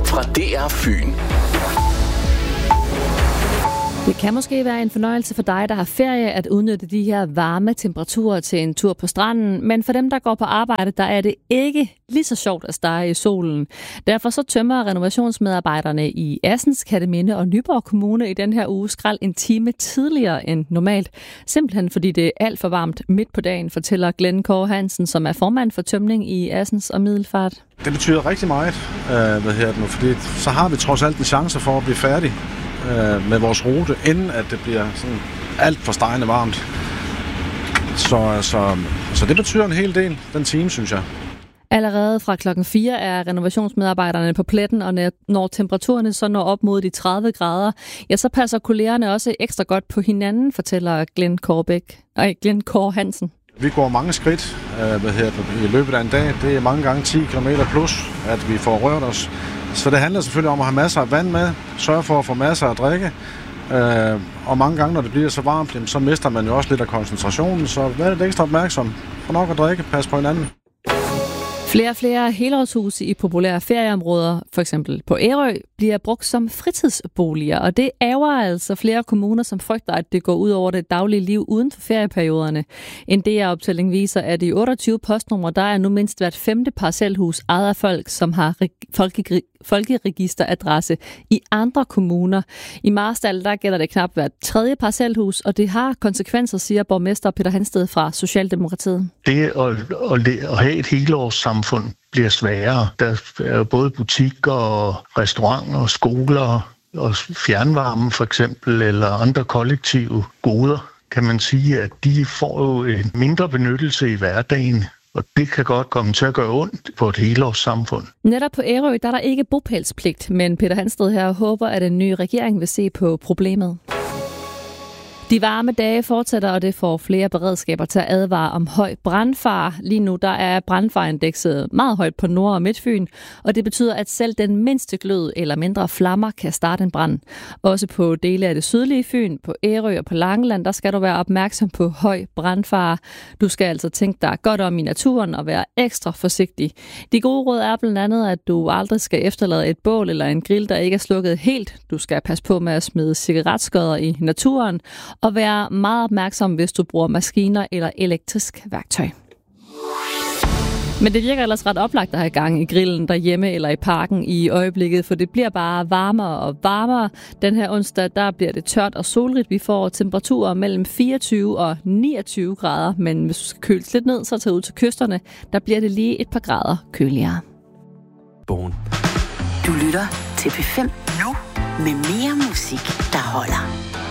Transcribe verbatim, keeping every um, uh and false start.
fra D R Fyn. Det kan måske være en fornøjelse for dig, der har ferie, at udnytte de her varme temperaturer til en tur på stranden. Men for dem, der går på arbejde, der er det ikke lige så sjovt at stege i solen. Derfor så tømmer renovationsmedarbejderne i Assens, Kerteminde og Nyborg Kommune i den her uge skrald en time tidligere end normalt. Simpelthen fordi det er alt for varmt midt på dagen, fortæller Glenn Kåre Hansen, som er formand for tømning i Assens og Middelfart. Det betyder rigtig meget, øh, hvad her det nu, fordi så har vi trods alt en chance for at blive færdige med vores rute, inden at det bliver sådan alt for stegende varmt. Så, så, så det betyder en hel del, den time, synes jeg. Allerede fra klokken fire er renovationsmedarbejderne på pletten, og når temperaturerne så når op mod de tredive grader, ja, så passer kollegerne også ekstra godt på hinanden, fortæller Glenn Kårebæk, nej, Glenn Kåre Hansen. Vi går mange skridt øh, hvad hedder det, i løbet af en dag. Det er mange gange ti kilometer plus, at vi får rørt os. Så det handler selvfølgelig om at have masser af vand med, sørge for at få masser af drikke. Øh, og mange gange, når det bliver så varmt, så mister man jo også lidt af koncentrationen. Så vær lidt ekstra opmærksom. Få nok at drikke, pas på hinanden. Flere og flere helårshuse i populære ferieområder, for eksempel på Ærø, bliver brugt som fritidsboliger, og det ærger altså flere kommuner, som frygter, at det går ud over det daglige liv uden for ferieperioderne. En D R-optælling viser, at i otteogtyve postnumre, der er nu mindst hvert femte parcelhus ejet af folk, som har folkegri- folkeregisteradresse i andre kommuner. I Marstal, der gælder det knap hvert tredje parcelhus, og det har konsekvenser, siger borgmester Peter Hansted fra Socialdemokratiet. Det at, at, at have et helårssamfund bliver sværere. Der er både butikker og restauranter og skoler og fjernvarme for eksempel, eller andre kollektive goder, kan man sige, at de får jo en mindre benyttelse i hverdagen. Og det kan godt komme til at gøre ondt på et helårssamfund. Netop på Ærø, der er der ikke bopælspligt, men Peter Hansted her håber, at en ny regering vil se på problemet. De varme dage fortsætter, og det får flere beredskaber til at advare om høj brandfare. Lige nu der er brandfareindekset meget højt på Nord- og Midtfyn, og det betyder, at selv den mindste glød eller mindre flammer kan starte en brand. Også på dele af det sydlige Fyn, på Ærø og på Langeland, der skal du være opmærksom på høj brandfare. Du skal altså tænke dig godt om i naturen og være ekstra forsigtig. De gode råd er blandt andet, at du aldrig skal efterlade et bål eller en grill, der ikke er slukket helt. Du skal passe på med at smide cigaretskodder i naturen, og være meget opmærksom, hvis du bruger maskiner eller elektrisk værktøj. Men det virker ellers ret oplagt at have gang i grillen derhjemme eller i parken i øjeblikket, for det bliver bare varmere og varmere. Den her onsdag, der bliver det tørt og solrigt. Vi får temperaturer mellem fireogtyve og niogtyve grader, men hvis du skal køles lidt ned, så tag ud til kysterne. Der bliver det lige et par grader køligere. Born. Du lytter til P fem nu med mere musik, der holder.